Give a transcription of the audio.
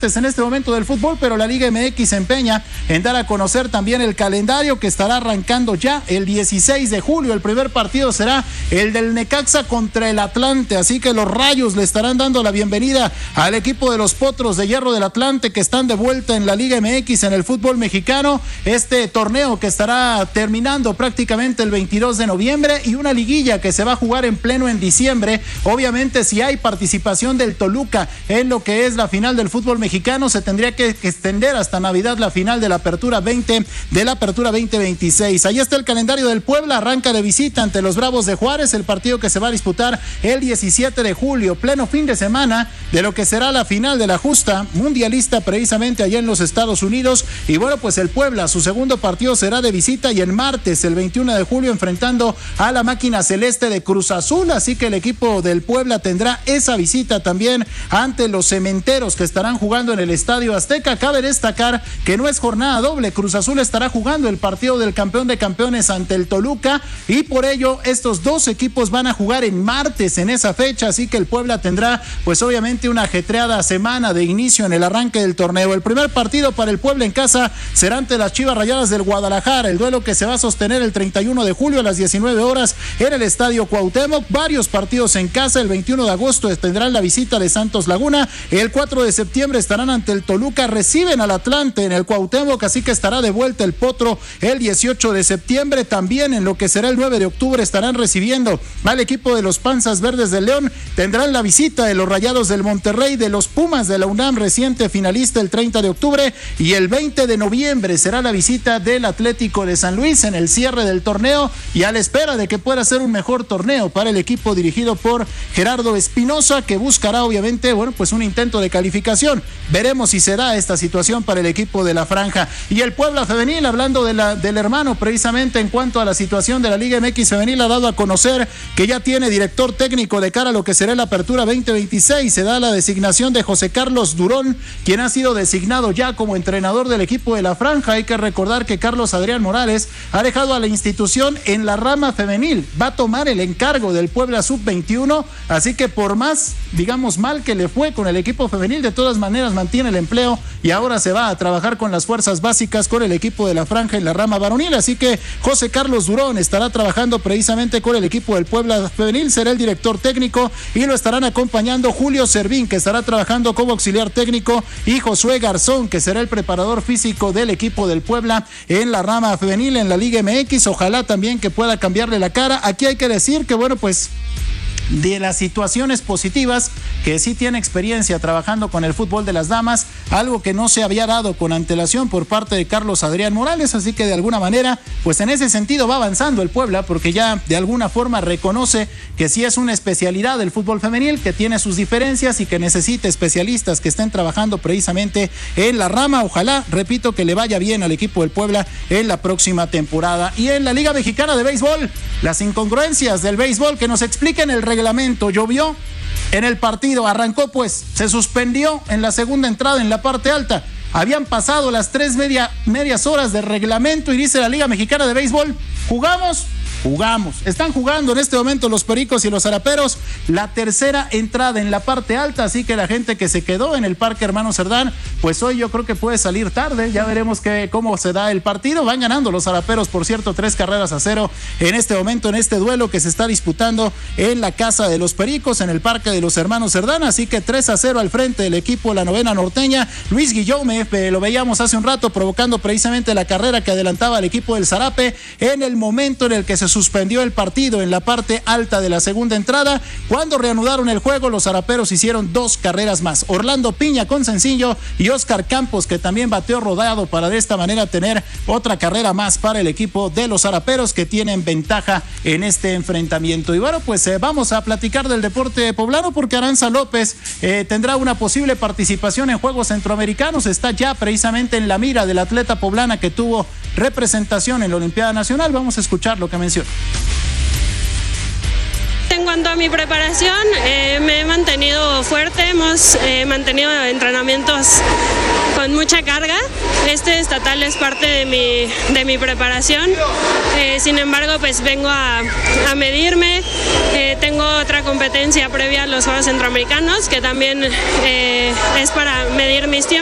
en este momento del fútbol, pero la Liga MX se empeña en dar a conocer también el calendario que estará arrancando ya el 16 de julio. El primer partido será el del Necaxa contra el Atlante, así que los Rayos le estarán dando la bienvenida al equipo de los Potros de Hierro del Atlante, que están de vuelta en la Liga MX en el fútbol mexicano. Este torneo que estará terminando prácticamente el 22 de noviembre y una liguilla que se va a jugar en pleno en diciembre. Obviamente, si hay participación del Toluca en lo que es la final del fútbol mexicano, se tendría que extender hasta Navidad la final de la Apertura 2026. Ahí está el calendario del Puebla, arranca de visita ante los Bravos de Juárez, el partido que se va a disputar el 17 de julio, pleno fin de semana de lo que será la final de la justa mundialista precisamente allá en los Estados Unidos. Y bueno, pues el Puebla, su segundo partido será de visita y el martes, el 21 de julio, enfrentando a la máquina celeste de Cruz Azul, así que el equipo del Puebla tendrá esa visita también ante los Cementeros, que estarán jugando en el Estadio Azteca. Cabe destacar que no es jornada doble, Cruz Azul estará jugando el partido del campeón de campeones ante el Toluca y por ello estos dos equipos van a jugar en martes en esa fecha, así que el Puebla tendrá pues obviamente una ajetreada semana de inicio en el arranque del torneo. El primer partido para el Puebla en casa será ante las Chivas Rayadas del Guadalajara, el duelo que se va a sostener el 31 de julio a las 19 horas en el Estadio Cuauhtémoc. Varios partidos en casa, el 21 de agosto tendrán la visita de Santos Laguna, el 4 de septiembre estarán ante el Toluca, reciben al Atlante en el Cuauhtémoc, así que estará de vuelta el Potro el 18 de septiembre. También en lo que será el 9 de octubre estarán recibiendo al equipo de los Panzas Verdes del León, tendrán la visita de los Rayados del Monterrey, de los Pumas de la UNAM, reciente finalista el 30 de octubre, y el 20 de noviembre será la visita del Atlético de San Luis en el cierre del torneo y a la espera de que pueda ser un mejor torneo para el equipo dirigido por Gerardo Espinosa, que buscará obviamente, bueno, pues un intento de calificación. Veremos si se da esta situación para el equipo de la Franja. Y el Puebla Femenil, hablando del hermano precisamente en cuanto a la situación de la Liga MX Femenil, ha dado a conocer que ya tiene director técnico de cara a lo que será la Apertura 2026. Se da la designación de José Carlos Durón, quien ha sido designado ya como entrenador del equipo de la Franja. Hay que recordar que Carlos Adrián Morales ha dejado a la institución en la rama femenil, va a tomar el encargo del Puebla Sub-21, así que por más, digamos, mal que le fue con el equipo femenil, de todas maneras mantiene el empleo y ahora se va a trabajar con las fuerzas básicas con el equipo de la Franja en la rama varonil, así que José Carlos Durón estará trabajando precisamente con el equipo del Puebla Femenil, será el director técnico y lo estarán acompañando Julio Servín, que estará trabajando como auxiliar técnico, y Josué Garzón, que será el preparador físico del equipo del Puebla en la rama femenil en la Liga MX. Ojalá también que pueda cambiarle la cara. Aquí hay que decir que bueno, pues de las situaciones positivas, que sí tiene experiencia trabajando con el fútbol de las damas, algo que no se había dado con antelación por parte de Carlos Adrián Morales, así que de alguna manera, pues en ese sentido va avanzando el Puebla, porque ya de alguna forma reconoce que sí es una especialidad del fútbol femenil, que tiene sus diferencias y que necesita especialistas que estén trabajando precisamente en la rama. Ojalá, repito, que le vaya bien al equipo del Puebla en la próxima temporada. Y en la Liga Mexicana de Béisbol, las incongruencias del béisbol, que nos expliquen el reglamento. Llovió en el partido, arrancó pues, se suspendió en la segunda entrada en la parte alta. Habían pasado las medias horas de reglamento y dice la Liga Mexicana de Béisbol, ¿jugamos? Jugamos. Están jugando en este momento los Pericos y los Zaraperos la tercera entrada en la parte alta, así que la gente que se quedó en el Parque Hermano Cerdán, pues hoy yo creo que puede salir tarde. Ya veremos cómo se da el partido. Van ganando los Zaraperos, por cierto, 3-0 en este momento, en este duelo que se está disputando en la casa de los Pericos, en el Parque de los Hermanos Cerdán, así que 3-0 al frente del equipo de la novena norteña. Luis Guillaume, lo veíamos hace un rato provocando precisamente la carrera que adelantaba al equipo del Zarape en el momento en el que se suspendió el partido en la parte alta de la segunda entrada. Cuando reanudaron el juego, los Zaraperos hicieron 2 carreras más. Orlando Piña con sencillo y Oscar Campos, que también bateó rodado para de esta manera tener otra carrera más para el equipo de los Zaraperos, que tienen ventaja en este enfrentamiento. Y bueno, pues vamos a platicar del deporte poblano, porque Aranza López tendrá una posible participación en Juegos Centroamericanos. Está ya precisamente en la mira del atleta poblana que tuvo representación en la Olimpiada Nacional. Vamos a escuchar lo que menciona. Tengo cuanto a mi preparación, me he mantenido fuerte, hemos mantenido entrenamientos con mucha carga. Este estatal es parte de mi preparación, sin embargo pues vengo a medirme. Tengo otra competencia previa a los Juegos Centroamericanos que también es para medir mis tiempos.